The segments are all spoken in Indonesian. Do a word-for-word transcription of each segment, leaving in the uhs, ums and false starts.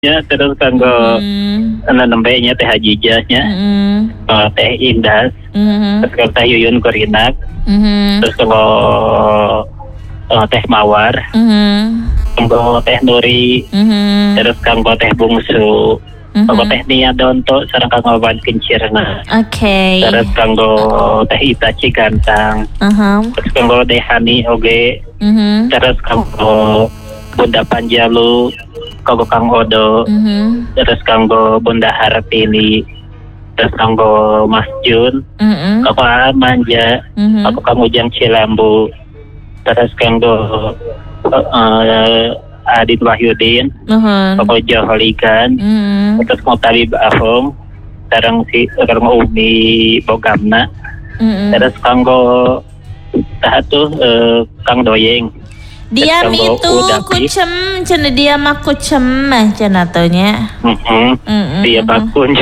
Ya, terus kanggo Hmm. anu nembenya teh hajijahnya, Hmm. uh, teh indas, Hmm. terus kanggo teh yuyun kurinak, Hmm. terus kanggo uh, teh mawar, Hmm. kanggo teh nuri, Hmm. terus kanggo teh bungsu, kanggo Mhm. teh nia donto, sareng kanggo ban kincirna, Oke. terus kanggo teh itachi gantang, Aha. terus kanggo teh hani oge, Mhm. terus kanggo Bunda Panjalu, kanggo Kang Odo, Mhm. terus kanggo Bunda Hartini, terus kanggo Mas Jun, Mhm. kanggo Manja, Mhm. kanggo Kang Ujang Cilambu, terus kanggo uh, Adit Wahyudin, Nuhun. kanggo Joholigan, Mhm. terus kanggo Talib Ahong, sareng si kanggo Umi Bogamna, Mhm. terus kanggo tah tuh uh, Kang Doyeng. Diam Kanggo itu Udapi. kucem, cina dia mah kucem mah cina tonya. Mm-mm. Mm-mm. Dia bakun.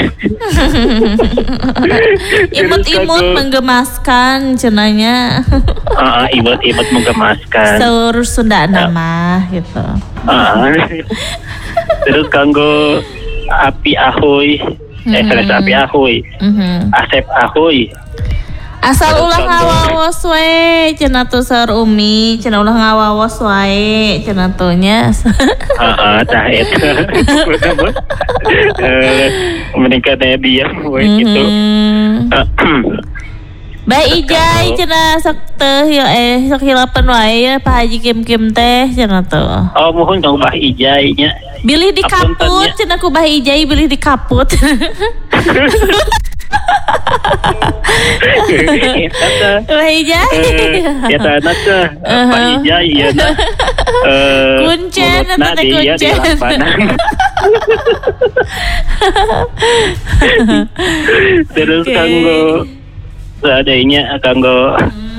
Imut-imut menggemaskan cenanya. Ah, imut-imut menggemaskan. Seluruh Sunda nama gitu. Ah. Terus kanggo Api Ahoy, eh Mm-mm. Api Ahoy, Mhm. Asep Ahoy. Asal Terus ulah kanggo- ngawawas we cenah tuh Sar Umi, cenah ulah ngawawas wae cenah tuh nya. Heeh, tah eta. Eh, meningkat daya diam we gitu. Mhm. Bae ijai cenah sok teh ya eh sok hilapan wae ya Pak Haji Kim Kim teh cenah tuh. Oh, mohon kang Bah Ijai nya. Bilih di Apunten, kaput ya. cenah ku Bah Ijai bilih di kaput. Eta teh. Bah Ijai. Eh, eta anak teh Pak Ijai ya nah. Eh, Kuncen, mulutna eta teh dia di kuncen. lampanan. Terus Oke. kanggo seadanya kanggo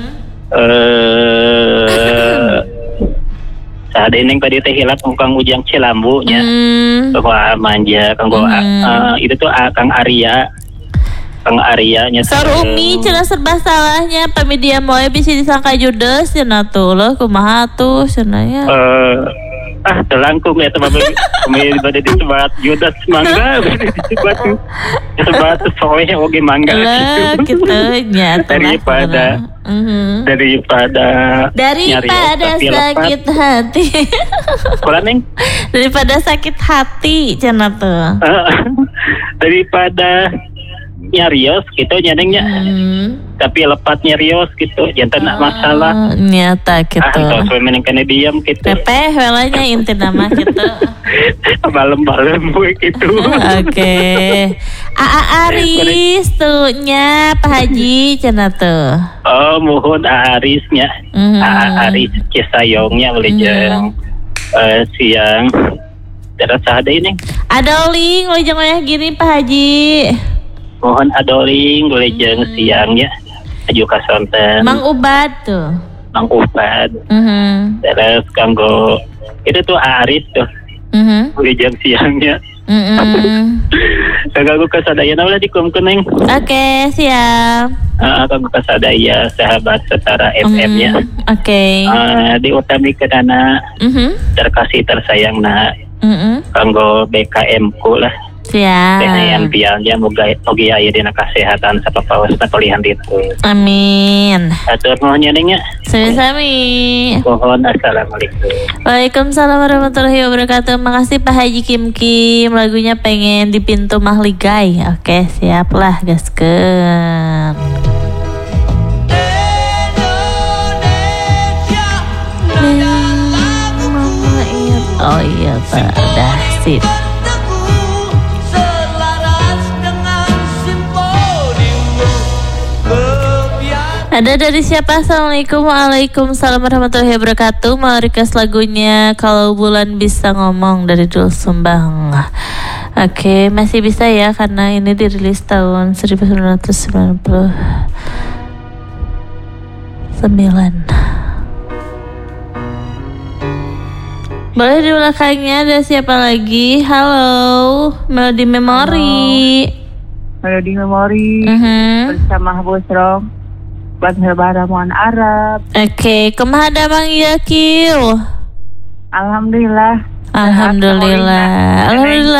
eh seadanya yang tadi teh hilap Kang Ujang Cilambu nya. Hmm. Wah, manja kanggo Hmm. ah, itu tuh ah, Kang Arya. Kang Arya nya. Sar Umi cenah serba salahnya pamidia moe bisa disangka judes cenah tuh loh kumaha tuh cenah ya. Eh ah telangkung ya teman kami pada disebat Judas mangga disebat disebat soalnya oke mangga Lah gitu nya daripada Mhm. daripada Daripada nyarios tapi sakit hati. Kulan neng Daripada sakit hati cenah tuh. Eh, daripada nyarios gitu nyanengnya Hmm. tapi lepat nyarios gitu jantan nak masalah Ah, nyata ah gitu. kalau meneng kena diam gitu Tepeh welanya inti nama gitu. balem-balem gue gitu Oke. Aa Aris tuh nya Pak Haji cenah tuh. oh mohon Arisnya Mhm. Ah, Aris Cisayongnya boleh Mhm. jeng eh, siang terus ada ini Adoling leuweung wayah gini Pak Haji. mohon adoling boleh jeng siangnya aju kasonten Mang Ubad tuh. Mang Upad Mhm. terus kanggo itu tuh Aris tuh Mhm. boleh jeng siangnya Mhm. kanggo kasadayana ulah dikumkeneng Oke, siap. ah kanggo kasadaya sahabat setara F M-nya Mhm. Oke. ah diutamikeun anak Mhm. terkasih tersayang na Mhm. kanggo B K M ku lah Siap. Tenayan pialnya moga moga aya dina kasehatan sapapaosna palihan ditu. Amin. Atur nuhun nyaningnya. Sami-sami. Mohon assalamualaikum. Waalaikumsalam warahmatullahi wabarakatuh. Makasih Pak Haji Kim Kim. Lagunya pengen di pintu Mahligai. Oke, siap lah gaskeun. Oh iya Pak, udah sip. Ada dari siapa? Assalamualaikum. Waalaikumsalam warahmatullahi wabarakatuh. Mau request lagunya Kalau Bulan Bisa Ngomong dari Dul Sumbang. Oke, masih bisa ya karena ini dirilis tahun seribu sembilan ratus sembilan puluh sembilan. Boleh di belakangnya ada siapa lagi? Halo, Melody Memory. Melody Memory Mhm. bersama Busro Banhil Baramuan Arab. Oke, kumaha da Mang Yakil? Alhamdulillah Alhamdulillah. Alhamdulillah.